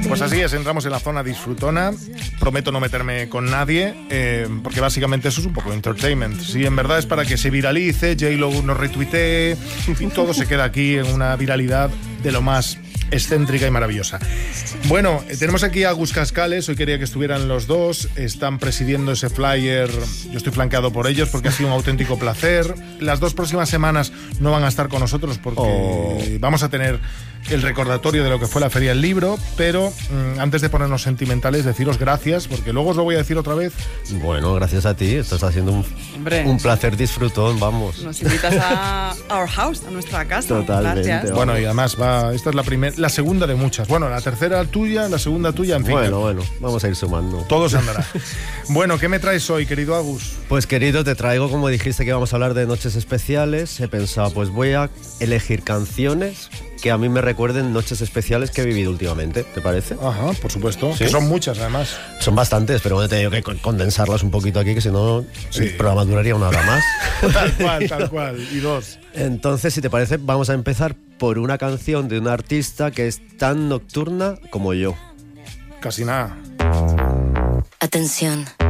Pues así es, entramos en la zona disfrutona. Prometo no meterme con nadie, porque básicamente eso es un poco entertainment. Si en verdad es para que se viralice, J-Lo nos retuitee, y todo se queda aquí en una viralidad de lo más excéntrica y maravillosa. Bueno, tenemos aquí a Gus Cascales. Hoy quería que estuvieran los dos. Están presidiendo ese flyer. Yo estoy flanqueado por ellos porque ha sido un auténtico placer. Las 2 próximas semanas no van a estar con nosotros porque vamos a tener el recordatorio de lo que fue la Feria del Libro, pero antes de ponernos sentimentales, deciros gracias, porque luego os lo voy a decir otra vez. Bueno, gracias a ti. Estás haciendo un placer disfrutón, vamos. Nos invitas a Our House, a nuestra casa. Totalmente. Gracias. Bueno, y además esta es la segunda de muchas. Bueno, la tercera tuya, la segunda tuya, en fin. Bueno, vamos a ir sumando. Todo se andará. Bueno, ¿qué me traes hoy, querido Agus? Pues querido, te traigo, como dijiste que íbamos a hablar de noches especiales, he pensado, pues voy a elegir canciones que a mí me recuerden noches especiales que he vivido últimamente, ¿te parece? Ajá, por supuesto. ¿Sí? Que son muchas, además. Son bastantes, pero bueno, he tenido que condensarlas un poquito aquí, que si no, sí, el programa duraría 1 hora más. Tal cual. Y 2. Entonces, si te parece, vamos a empezar por una canción de una artista que es tan nocturna como yo. Casi nada. Atención.